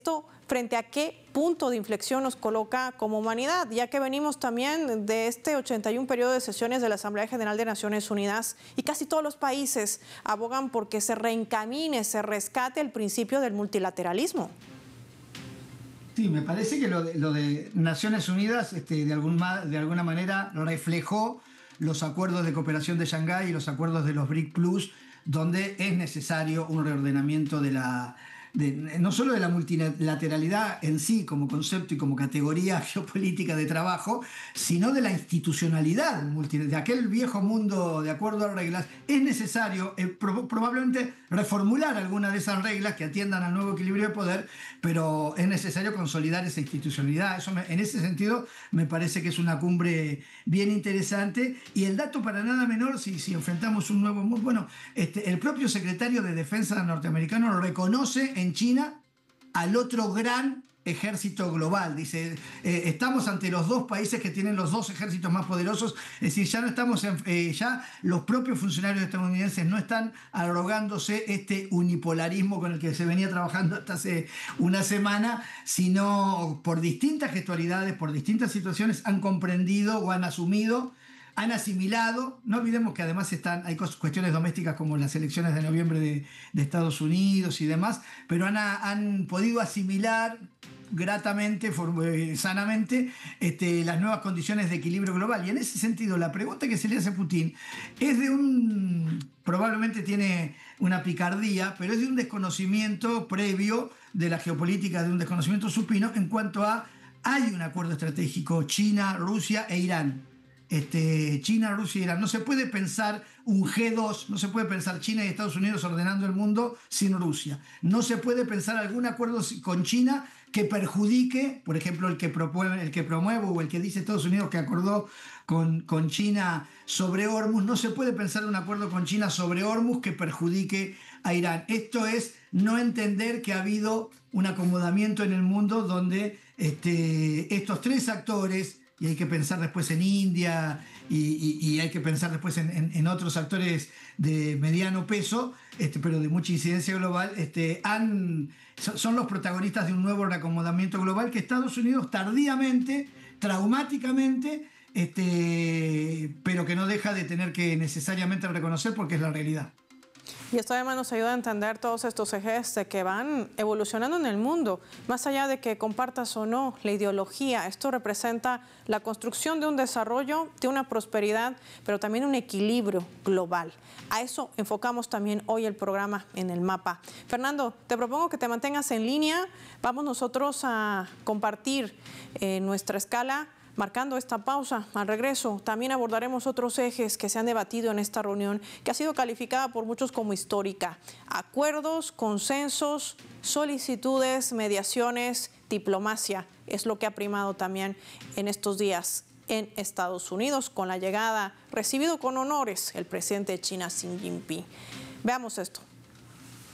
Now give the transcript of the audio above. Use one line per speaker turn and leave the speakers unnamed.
¿Esto frente a qué punto de inflexión nos coloca como humanidad? Ya que venimos también de este 81 periodo de sesiones de la Asamblea General de Naciones Unidas y casi todos los países abogan por que se reencamine, se rescate el principio del multilateralismo.
Sí, me parece que lo de Naciones Unidas de alguna manera reflejó los acuerdos de cooperación de Shanghái y los acuerdos de los BRIC Plus, donde es necesario un reordenamiento no solo de la multilateralidad en sí como concepto y como categoría geopolítica de trabajo, sino de la institucionalidad de aquel viejo mundo de acuerdo a reglas. Es necesario probablemente reformular algunas de esas reglas que atiendan al nuevo equilibrio de poder, pero es necesario consolidar esa institucionalidad. En ese sentido me parece que es una cumbre bien interesante, y el dato para nada menor, si enfrentamos un nuevo mundo, bueno, el propio secretario de Defensa norteamericano reconoce en China al otro gran ejército global. Dice, estamos ante los dos países que tienen los dos ejércitos más poderosos. Es decir, ya no estamos ya los propios funcionarios estadounidenses no están arrogándose este unipolarismo con el que se venía trabajando hasta hace una semana, sino por distintas gestualidades, por distintas situaciones han comprendido o han asumido, han asimilado. No olvidemos que además hay cuestiones domésticas como las elecciones de noviembre de Estados Unidos y demás, pero han podido asimilar gratamente, sanamente, las nuevas condiciones de equilibrio global. Y en ese sentido, la pregunta que se le hace a Putin es probablemente tiene una picardía, pero es de un desconocimiento previo de la geopolítica, de un desconocimiento supino en cuanto a, hay un acuerdo estratégico, China, Rusia e Irán. China, Rusia e Irán. No se puede pensar un G2, no se puede pensar China y Estados Unidos ordenando el mundo sin Rusia. No se puede pensar algún acuerdo con China que perjudique, por ejemplo, el que promueve o el que dice Estados Unidos que acordó con China sobre Hormuz. No se puede pensar un acuerdo con China sobre Hormuz que perjudique a Irán. Esto es no entender que ha habido un acomodamiento en el mundo donde estos tres actores, y hay que pensar después en India y hay que pensar después en otros actores de mediano peso, pero de mucha incidencia global, son los protagonistas de un nuevo reacomodamiento global que Estados Unidos tardíamente, traumáticamente, pero que no deja de tener que necesariamente reconocer porque es la realidad.
Y esto además nos ayuda a entender todos estos ejes que van evolucionando en el mundo, más allá de que compartas o no la ideología. Esto representa la construcción de un desarrollo, de una prosperidad, pero también un equilibrio global. A eso enfocamos también hoy el programa en el mapa. Fernando, te propongo que te mantengas en línea. Vamos nosotros a compartir nuestra escala. Marcando esta pausa, al regreso también abordaremos otros ejes que se han debatido en esta reunión, que ha sido calificada por muchos como histórica. Acuerdos, consensos, solicitudes, mediaciones, diplomacia, es lo que ha primado también en estos días en Estados Unidos, con la llegada, recibido con honores, el presidente de China, Xi Jinping. Veamos esto.